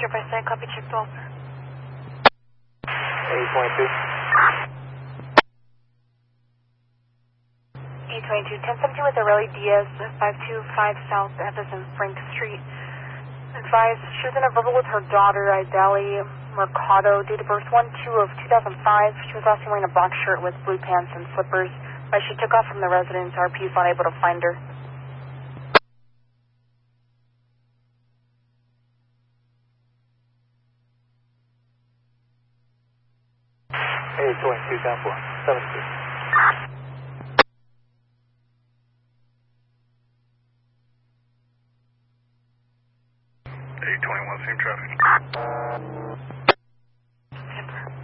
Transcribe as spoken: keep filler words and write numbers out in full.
zero five seven, copy, check twelve. eight twenty-two. eight twenty-two, ten seventeen with Aurelie Diaz, five two five South Everson Frank Street. Advised she was in a verbal with her daughter, Idali Mercado, date of birth one two of two thousand five. She was last seen wearing a black shirt with blue pants and slippers. As she took off from the residence, R P is unable to find her. eight twenty-two, ten four, seven two. eight twenty-one, same traffic.